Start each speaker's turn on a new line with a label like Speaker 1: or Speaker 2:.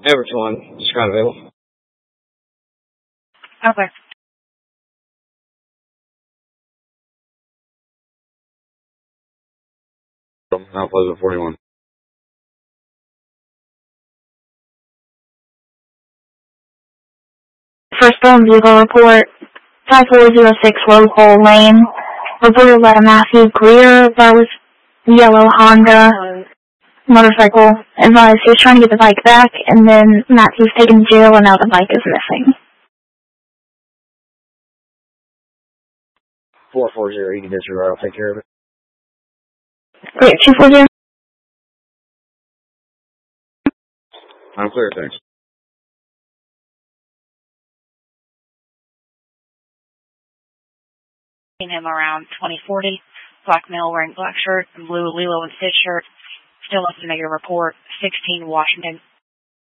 Speaker 1: Everton one, describe available.
Speaker 2: Okay.
Speaker 3: Mount Pleasant 41.
Speaker 2: First phone vehicle report, 5406 Local Lane. Reporter led a Matthew Greer that was yellow Honda motorcycle. Advised he was trying to get the bike back, and then Matthew's taken to jail, and now the bike is missing.
Speaker 1: 440, you can disregard, I'll take care of it.
Speaker 2: Great, 240.
Speaker 3: I'm clear, thanks.
Speaker 2: Him around 2040, black male wearing black shirt, blue Lilo and Stitch shirt. Still up to make a report, 16 Washington.